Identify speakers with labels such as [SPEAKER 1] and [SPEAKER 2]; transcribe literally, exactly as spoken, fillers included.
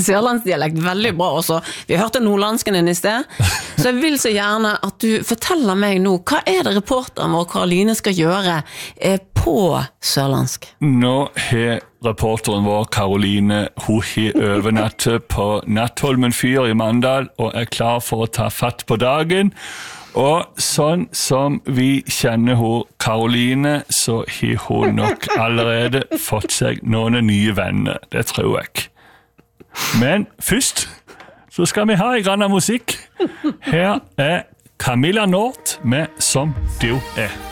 [SPEAKER 1] sørlandsdialekt veldig bra også. Vi hørte nordlandsken inn I sted, så jeg vil så gjerne at du forteller meg nå, hva er det reporteren vår Karoline skal gjøre på sørlandsk?
[SPEAKER 2] Nå har reporteren vår Karoline, hun har overnattet på Nattholmen fyr I Mandal og er klar for å ta fatt på dagen. Og sånn som vi kjenner hun Karoline, så har hun nok allerede fått seg noen nye venner, det tror jeg. Men først så skal vi ha en grann av musikk. Her er Camilla North med Som du er.